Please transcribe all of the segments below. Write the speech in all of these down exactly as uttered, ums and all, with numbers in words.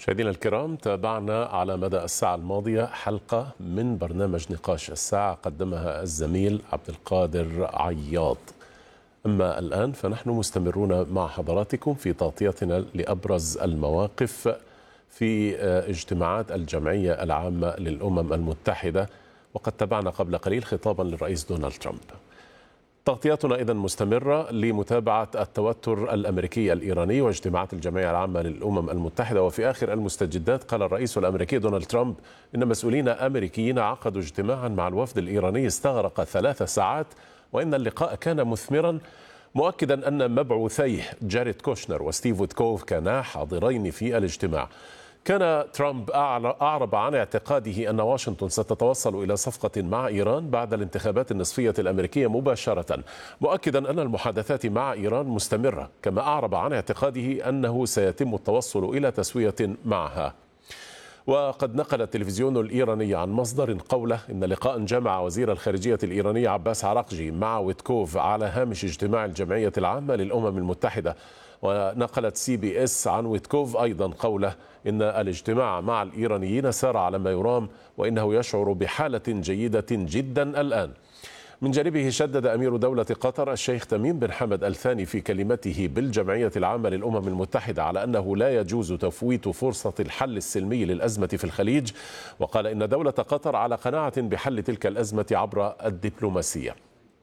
مشاهدينا الكرام، تابعنا على مدى الساعة الماضية حلقة من برنامج نقاش الساعة قدمها الزميل عبد القادر عياض. أما الآن فنحن مستمرون مع حضراتكم في تغطيتنا لأبرز المواقف في اجتماعات الجمعية العامة للأمم المتحدة، وقد تابعنا قبل قليل خطابا للرئيس دونالد ترامب. تغطياتنا إذن مستمرة لمتابعة التوتر الأمريكي الإيراني واجتماعات الجمعية العامة للأمم المتحدة. وفي آخر المستجدات قال الرئيس الأمريكي دونالد ترامب إن مسؤولين أمريكيين عقدوا اجتماعا مع الوفد الإيراني استغرق ثلاث ساعات، وإن اللقاء كان مثمرا، مؤكدا أن مبعوثيه جاريد كوشنر وستيف ويتكوف كانا حاضرين في الاجتماع. كان ترامب أعرب عن اعتقاده أن واشنطن ستتوصل إلى صفقة مع إيران بعد الانتخابات النصفية الأمريكية مباشرة، مؤكدا أن المحادثات مع إيران مستمرة، كما أعرب عن اعتقاده أنه سيتم التوصل إلى تسوية معها. وقد نقل التلفزيون الإيراني عن مصدر قوله إن لقاء جمع وزير الخارجية الإيراني عباس عراقجي مع ويتكوف على هامش اجتماع الجمعية العامة للأمم المتحدة. ونقلت سي بي اس عن ويتكوف أيضا قوله إن الاجتماع مع الإيرانيين سار على ما يرام، وإنه يشعر بحالة جيدة جدا الآن. من جانبه شدد أمير دولة قطر الشيخ تميم بن حمد الثاني في كلمته بالجمعية العامة للأمم المتحدة على أنه لا يجوز تفويت فرصة الحل السلمي للأزمة في الخليج، وقال إن دولة قطر على قناعة بحل تلك الأزمة عبر الدبلوماسية.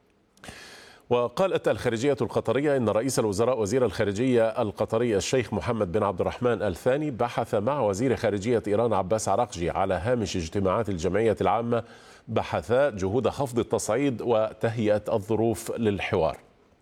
وقالت الخارجية القطرية إن رئيس الوزراء وزير الخارجية القطري الشيخ محمد بن عبد الرحمن الثاني بحث مع وزير خارجية إيران عباس عراقجي على هامش اجتماعات الجمعية العامة، بحثا جهود خفض التصعيد وتهيئة الظروف للحوار.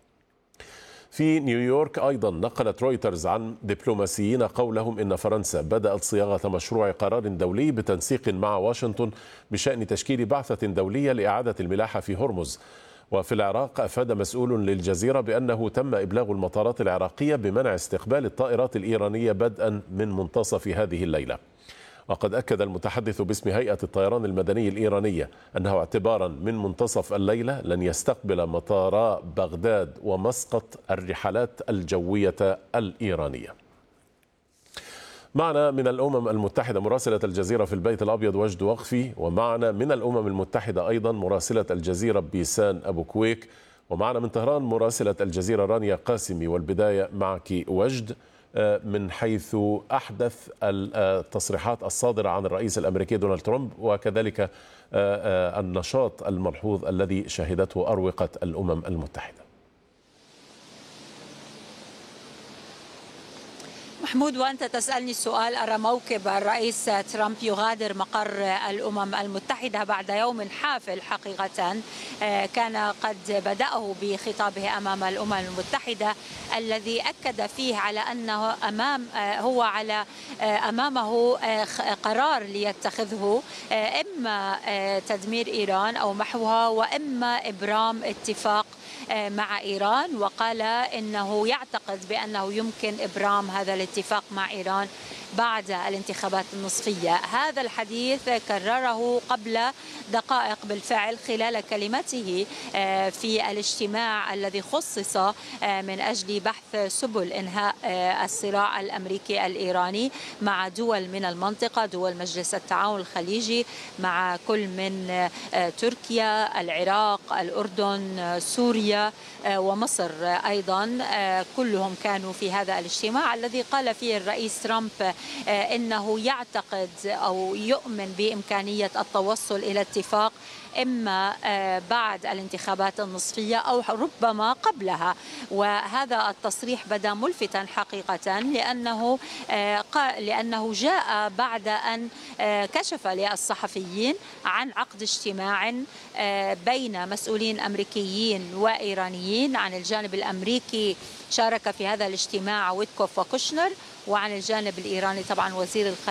في نيويورك أيضا نقلت رويترز عن دبلوماسيين قولهم إن فرنسا بدأت صياغة مشروع قرار دولي بتنسيق مع واشنطن بشأن تشكيل بعثة دولية لإعادة الملاحة في هرمز. وفي العراق أفاد مسؤول للجزيرة بأنه تم إبلاغ المطارات العراقية بمنع استقبال الطائرات الإيرانية بدءا من منتصف هذه الليلة. وقد أكد المتحدث باسم هيئة الطيران المدني الإيرانية أنه اعتبارا من منتصف الليلة لن يستقبل مطارا بغداد ومسقط الرحلات الجوية الإيرانية. معنا من الأمم المتحدة مراسلة الجزيرة في البيت الأبيض وجد وقفي، ومعنا من الأمم المتحدة أيضا مراسلة الجزيرة بيسان أبو كويك، ومعنا من طهران مراسلة الجزيرة رانيا قاسمي. والبداية معك وجد، من حيث أحدث التصريحات الصادرة عن الرئيس الأمريكي دونالد ترامب، وكذلك النشاط الملحوظ الذي شهدته أروقة الأمم المتحدة. محمود، وأنت تسألني السؤال، أرى موكب الرئيس ترامب يغادر مقر الأمم المتحدة بعد يوم حافل حقيقة كان قد بدأه بخطابه أمام الأمم المتحدة، الذي أكد فيه على أنه أمام هو على أمامه قرار ليتخذه، إما تدمير إيران أو محوها، وإما إبرام اتفاق مع إيران. وقال إنه يعتقد بأنه يمكن إبرام هذا الاتفاق مع إيران بعد الانتخابات النصفية. هذا الحديث كرره قبل دقائق بالفعل خلال كلمته في الاجتماع الذي خصص من أجل بحث سبل إنهاء الصراع الأمريكي الإيراني مع دول من المنطقة، دول مجلس التعاون الخليجي، مع كل من تركيا، العراق، الأردن، سوريا ومصر أيضا. كلهم كانوا في هذا الاجتماع الذي قال فيه الرئيس ترامب إنه يعتقد أو يؤمن بإمكانية التوصل إلى اتفاق إما بعد الانتخابات النصفية أو ربما قبلها. وهذا التصريح بدا ملفتا حقيقة، لأنه لأنه جاء بعد أن كشف للصحفيين عن عقد اجتماع بين مسؤولين أمريكيين وإيرانيين. عن الجانب الأمريكي شارك في هذا الاجتماع ويتكوف وكوشنر، وعن الجانب الإيراني طبعا وزير الخارجية